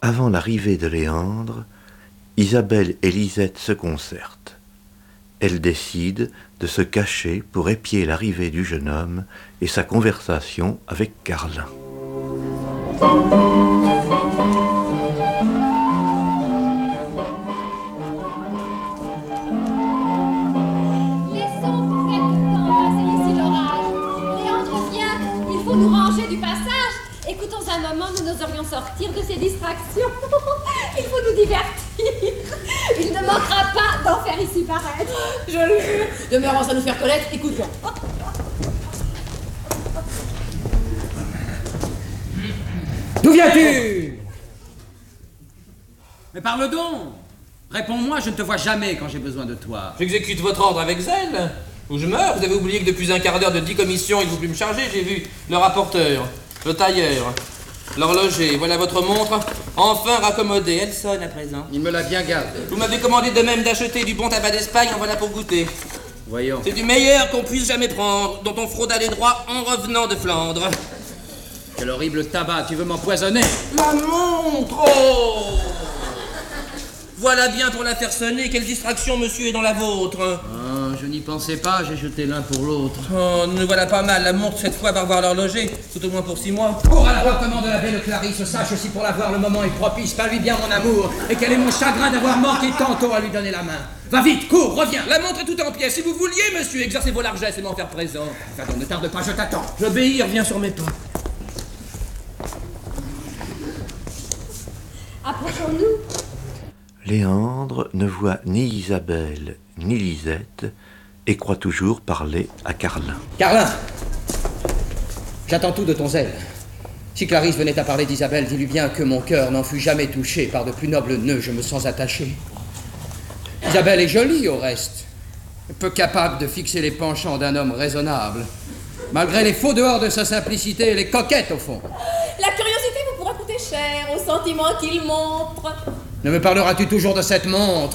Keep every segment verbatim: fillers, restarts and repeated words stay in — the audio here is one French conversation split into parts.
Avant l'arrivée de Léandre, Isabelle et Lisette se concertent. Elles décident de se cacher pour épier l'arrivée du jeune homme et sa conversation avec Carlin. Nous ranger du passage. Écoutons un moment, nous n'oserions sortir de ces distractions. Il faut nous divertir. Il ne manquera pas d'en faire ici paraître. Je le jure. Demeurons à nous faire connaître, écoutons. D'où viens-tu? Mais parle donc. Réponds-moi, je ne te vois jamais quand j'ai besoin de toi. J'exécute votre ordre avec zèle. Ou je meurs. Vous avez oublié que depuis un quart d'heure de dix commissions, il ne faut plus me charger. J'ai vu le rapporteur, le tailleur, l'horloger. Voilà votre montre. Enfin raccommodée. Elle sonne à présent. Il me l'a bien gardée. Vous m'avez commandé de même d'acheter du bon tabac d'Espagne. En voilà pour goûter. Voyons. C'est du meilleur qu'on puisse jamais prendre, dont on frauda les droits en revenant de Flandre. Quel horrible tabac. Tu veux m'empoisonner? Ma montre! Oh, voilà bien pour la faire sonner. Quelle distraction, monsieur, est dans la vôtre. Oh, je n'y pensais pas, j'ai jeté l'un pour l'autre. Oh, nous voilà pas mal. La montre, cette fois, va revoir l'horloger. Tout au moins pour six mois. Cours à l'appartement de la belle Clarisse. Sache aussi pour la voir, le moment est propice. Pas lui bien mon amour. Et quel est mon chagrin d'avoir manqué tantôt à lui donner la main. Va vite, cours, reviens. La montre est tout en pièces. Si vous vouliez, monsieur, exercer vos largesses et m'en faire présent. Enfin, donc, ne tarde pas, je t'attends. J'obéis, reviens sur mes pas. Approchons-nous. Léandre ne voit ni Isabelle ni Lisette et croit toujours parler à Carlin. Carlin, j'attends tout de ton zèle. Si Clarisse venait à parler d'Isabelle, dis-lui bien que mon cœur n'en fut jamais touché par de plus nobles nœuds, je me sens attaché. Isabelle est jolie au reste, peu capable de fixer les penchants d'un homme raisonnable, malgré les faux dehors de sa simplicité et les coquettes au fond. La curiosité vous pourra coûter cher au sentiment qu'il montre. Ne me parleras-tu toujours de cette montre?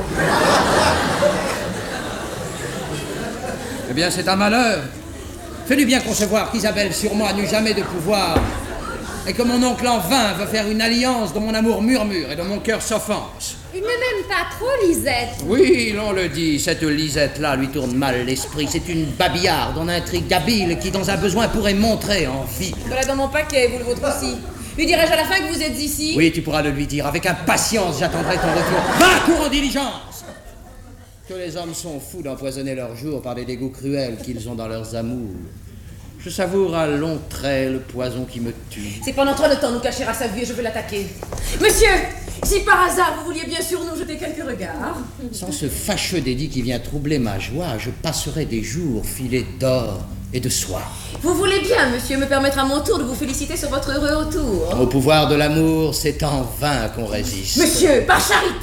Eh bien, c'est un malheur. Fais-lui bien concevoir qu'Isabelle sur moi n'eut jamais de pouvoir, et que mon oncle en vain veut faire une alliance dont mon amour murmure et dont mon cœur s'offense. Il ne m'aime pas trop, Lisette. Oui, l'on le dit, cette Lisette-là lui tourne mal l'esprit. C'est une babillarde en intrigue habile qui, dans un besoin, pourrait montrer en vie. Voilà dans mon paquet, vous le vôtre aussi. Lui dirai-je à la fin que vous êtes ici? Oui, tu pourras le lui dire. Avec impatience, j'attendrai ton retour. Va, cours en diligence! Que les hommes sont fous d'empoisonner leurs jours par les dégoûts cruels qu'ils ont dans leurs amours. Je savoure à longs traits le poison qui me tue. C'est pendant trop de temps nous cacher à sa vue et je veux l'attaquer. Monsieur, si par hasard vous vouliez bien sur nous jeter quelques regards. Sans ce fâcheux dédit qui vient troubler ma joie, je passerai des jours filés d'or et de soie. Vous voulez bien, monsieur, me permettre à mon tour de vous féliciter sur votre heureux retour. Au pouvoir de l'amour, c'est en vain qu'on résiste. Monsieur, par charité,